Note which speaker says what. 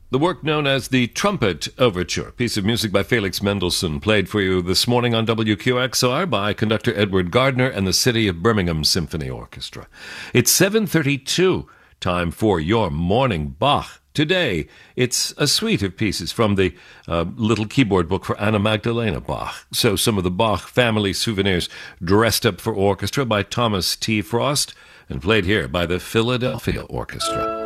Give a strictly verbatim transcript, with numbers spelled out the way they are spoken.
Speaker 1: The work known as the Trumpet Overture, piece of music by Felix Mendelssohn, played for you this morning on W Q X R by conductor Edward Gardner and the City of Birmingham Symphony Orchestra. It's seven thirty-two, time for your morning Bach. Today, it's a suite of pieces from the uh, little keyboard book for Anna Magdalena Bach. So some of the Bach family souvenirs dressed up for orchestra by Thomas T. Frost and played here by the Philadelphia Orchestra.